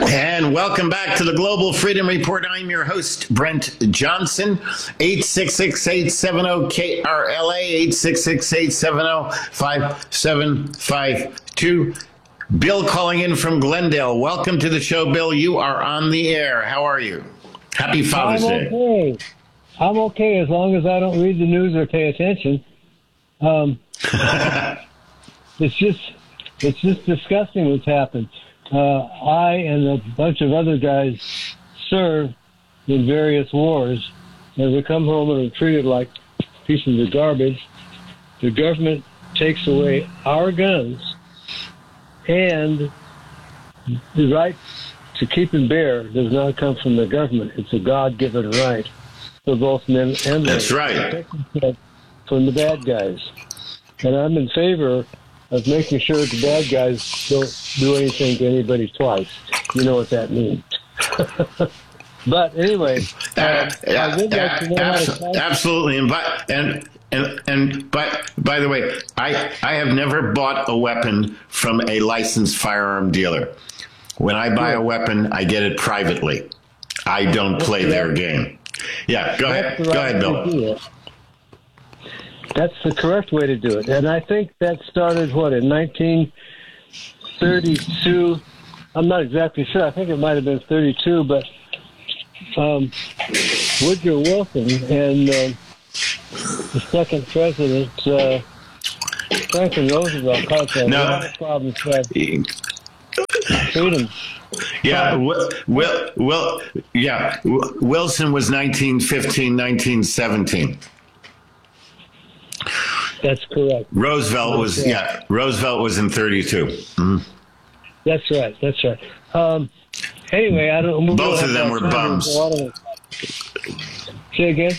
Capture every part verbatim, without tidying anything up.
And welcome back to the Global Freedom Report. I'm your host, Brent Johnson. eight six six, eight seven zero, K R L A, eight six six, eight seven zero, five seven five two. Bill calling in from Glendale. Welcome to the show, Bill. You are on the air. How are you? Happy Father's I'm Day. Okay. I'm okay as long as I don't read the news or pay attention. Um, it's just, it's just disgusting what's happened. Uh, I and a bunch of other guys served in various wars, and we come home and are treated like pieces of garbage. The government takes away our guns, and the right to keep and bear does not come from the government. It's a God-given right for both men and women. That's right. From the bad guys. And I'm in favor of making sure the bad guys don't do anything to anybody twice. You know what that means. But anyway, um, uh, yeah, I would like to know abs- how to absolutely. And by, and and and by by the way, I I have never bought a weapon from a licensed firearm dealer. When I buy a weapon, I get it privately. I don't play their game. Yeah, go ahead. That's the Go right ahead, way to do Bill. it. That's the correct way to do it. And I think that started, what, in nineteen thirty-two? I'm not exactly sure. I think it might have been thirty-two, but um, Woodrow Wilson and uh, the second president, uh, Franklin Roosevelt, caused a No. lot of problems with freedom. Yeah, Will, Will, Will, yeah. W- Wilson was nineteen fifteen, nineteen seventeen. That's correct. Roosevelt was, That's right. yeah, Roosevelt was in thirty-two. Mhm. That's right. That's right. Um, anyway, I don't. we Both don't of them have were time. bums. There's a lot of- Say again?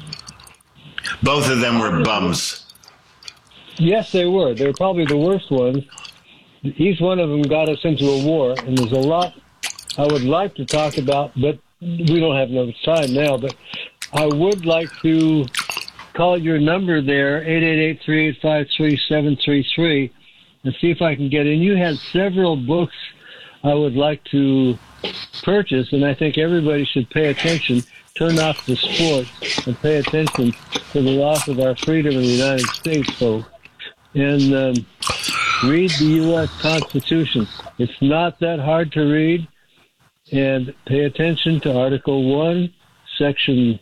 Both of them were bums. Yes, they were. They were probably the worst ones. Each one of them got us into a war, and there's a lot I would like to talk about, but we don't have enough time now. But I would like to call your number there, eight eight eight, three eight five, three seven three three, and see if I can get in. You had several books I would like to purchase, and I think everybody should pay attention, turn off the sports, and pay attention to the loss of our freedom in the United States, folks. And um, read the U S Constitution. It's not that hard to read. And pay attention to Article one, Section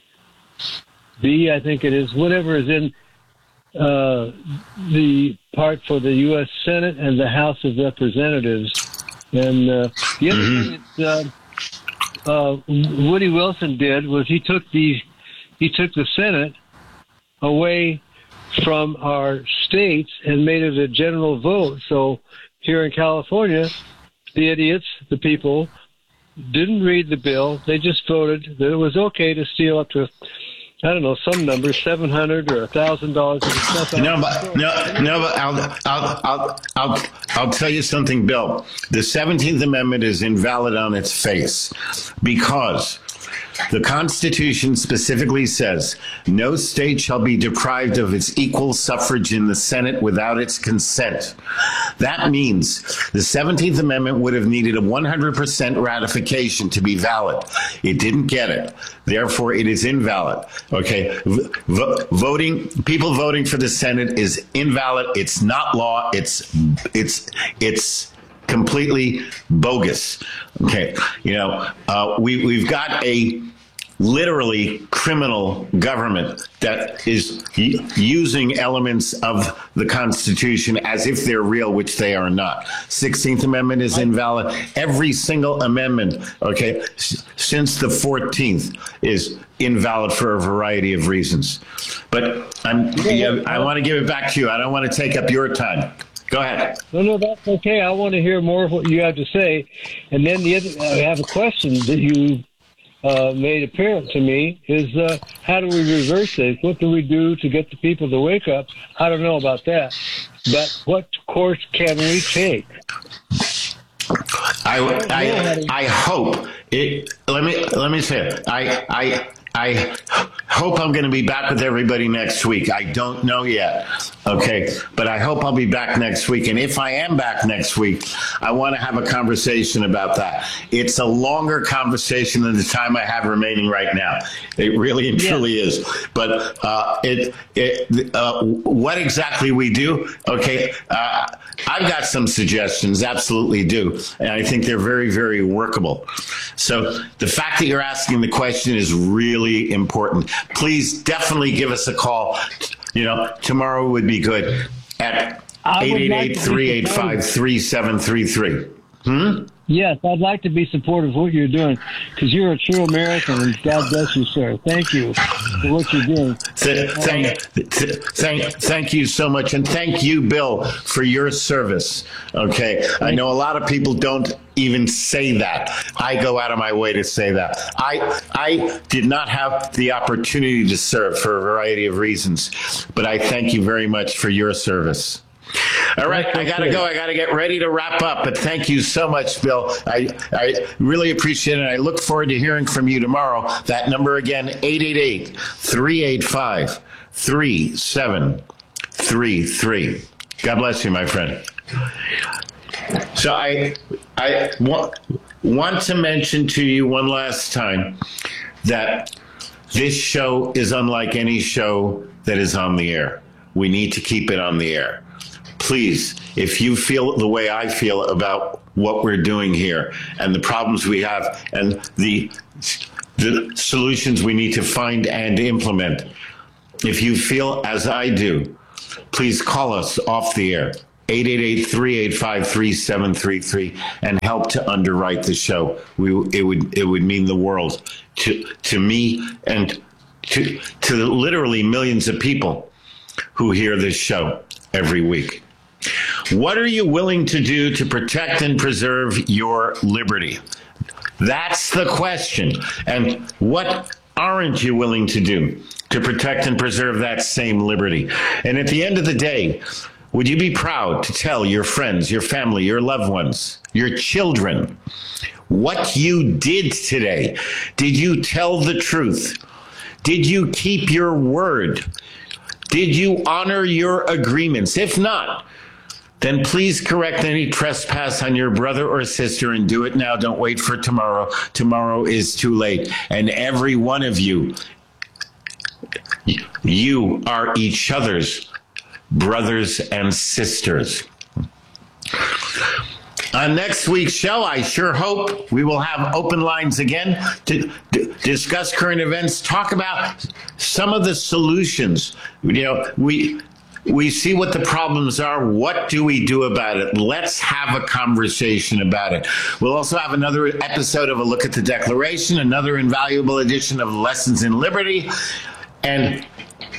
B, I think it is, whatever is in uh, the part for the U S Senate and the House of Representatives. And uh, the other Mhm. thing that uh, uh, Woody Wilson did was he took the he took the Senate away from our states and made it a general vote. So here in California, the idiots, the people, didn't read the bill. They just voted that it was okay to steal up to, I don't know, some number, seven hundred or one thousand dollars of stuff. No, but no, no, but I'll, I'll, I'll, I'll, I'll tell you something, Bill. The seventeenth Amendment is invalid on its face because the Constitution specifically says no state shall be deprived of its equal suffrage in the Senate without its consent. That means the seventeenth Amendment would have needed a one hundred percent ratification to be valid. It didn't get it. Therefore, it is invalid. Okay. V- voting, people voting for the Senate is invalid. It's not law. It's, it's, it's, completely bogus. Okay, you know, uh, we we've got a literally criminal government that is y- using elements of the Constitution as if they're real, which they are not. sixteenth Amendment is invalid. Every single amendment, okay, s- since the fourteenth is invalid for a variety of reasons. But I'm, yeah, I want to give it back to you. I don't want to take up your time. Go ahead. No, no, that's okay. I want to hear more of what you have to say. And then the other, I have a question that you uh, made apparent to me is uh, how do we reverse this? What do we do to get the people to wake up? I don't know about that. But what course can we take? I, I, I hope it, let me let me say it. I I I hope I'm going to be back with everybody next week. I don't know yet. Okay. But I hope I'll be back next week. And if I am back next week, I want to have a conversation about that. It's a longer conversation than the time I have remaining right now. It really and truly yeah. is. But uh, it, it, uh, what exactly we do, okay, uh, I've got some suggestions, absolutely do. And I think they're very, very workable. So the fact that you're asking the question is really important. Please definitely give us a call. You know, tomorrow would be good at eight eight eight, three eight five, three seven three three. Hmm? Yes, I'd like to be supportive of what you're doing because you're a true American, and God bless you, sir. Thank you for what you're doing. Th- thank, th- thank, thank you so much, and thank you, Bill, for your service. Okay, I know a lot of people don't even say that. I go out of my way to say that. I I did not have the opportunity to serve for a variety of reasons, but I thank you very much for your service. All right, I got to go. I got to get ready to wrap up. But thank you so much, Bill. I, I really appreciate it. I look forward to hearing from you tomorrow. That number again, eight eight eight, three eight five, three seven three three. God bless you, my friend. So I, I want, want to mention to you one last time that this show is unlike any show that is on the air. We need to keep it on the air. Please, if you feel the way I feel about what we're doing here and the problems we have and the the solutions we need to find and implement, if you feel as I do, please call us off the air, eight eight eight, three eight five, three seven three three, and help to underwrite the show. We it would it would mean the world to to me and to to literally millions of people who hear this show every week. What are you willing to do to protect and preserve your liberty? That's the question. And what aren't you willing to do to protect and preserve that same liberty? And at the end of the day, would you be proud to tell your friends, your family, your loved ones, your children what you did today? Did you tell the truth? Did you keep your word? Did you honor your agreements? If not, then please correct any trespass on your brother or sister and do it now. Don't wait for tomorrow. Tomorrow is too late. And every one of you, you are each other's brothers and sisters. On next week's show, I sure hope we will have open lines again to d- discuss current events, talk about some of the solutions. You know, we we see what the problems are. What do we do about it? Let's have a conversation about it. We'll also have another episode of A Look at the Declaration, another invaluable edition of Lessons in Liberty. And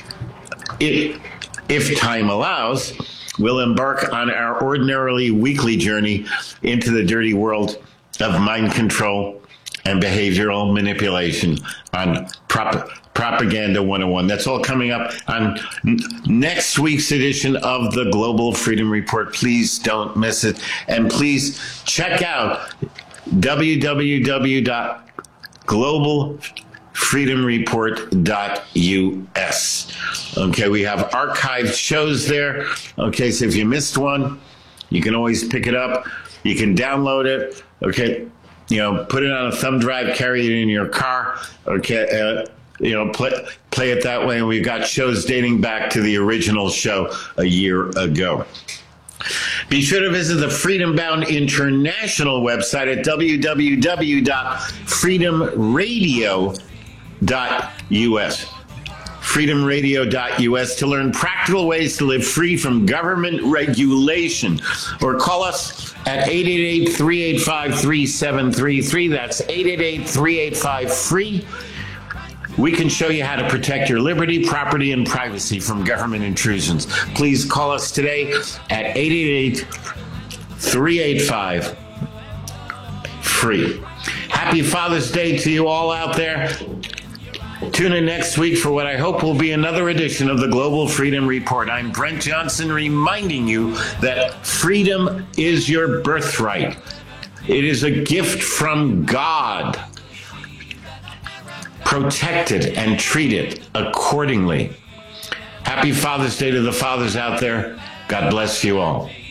it, if time allows, we'll embark on our ordinarily weekly journey into the dirty world of mind control and behavioral manipulation on prop- Propaganda one oh one. That's all coming up on n- next week's edition of the Global Freedom Report. Please don't miss it. And please check out w w w dot global freedom report dot u s. Okay, we have archived shows there. Okay, so if you missed one, you can always pick it up. You can download it. Okay, you know, put it on a thumb drive, carry it in your car. Okay, uh, you know, play, play it that way. And we've got shows dating back to the original show a year ago. Be sure to visit the Freedom Bound International website at w w w dot freedom radio dot u s. freedom radio dot u s to learn practical ways to live free from government regulation. Or call us at eight eight eight, three eight five, three seven three three. That's eight eight eight, three eight five, free. We can show you how to protect your liberty, property, and privacy from government intrusions. Please call us today at eight eight eight, three eight five, free. Happy Father's Day to you all out there. Tune in next week for what I hope will be another edition of the Global Freedom Report. I'm Brent Johnson, reminding you that freedom is your birthright. It is a gift from God. protect it, and treat it accordingly. Happy Father's Day to the fathers out there. God bless you all.